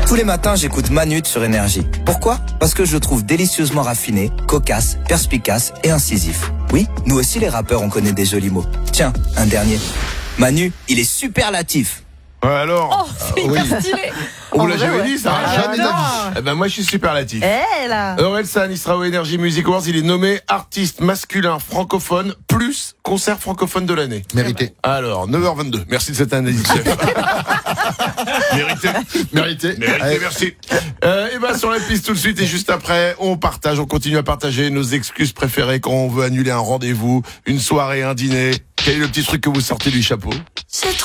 Tous les matins, j'écoute Manute sur Énergie. Pourquoi ? Parce que je le trouve délicieusement raffiné, cocasse, perspicace et incisif. Oui, nous aussi les rappeurs, on connaît des jolis mots. Tiens, un dernier. Manu, il est superlatif. Ouais, alors. C'est hyper stylé. On vous l'a En vrai, jamais ouais. dit, ça? Jamais non. dit. Eh ben, moi, je suis superlatif. Là. Orelsan, il sera au Energy Music Awards. Il est nommé artiste masculin francophone plus concert francophone de l'année. Mérité. Alors, 9h22. Merci de cette analyse, chef. Mérité. Mérité. Mérité, merci. Et ben, sur la piste tout de suite et juste après, on continue à partager nos excuses préférées quand on veut annuler un rendez-vous, une soirée, un dîner. Quel est le petit truc que vous sortez du chapeau? C'est trop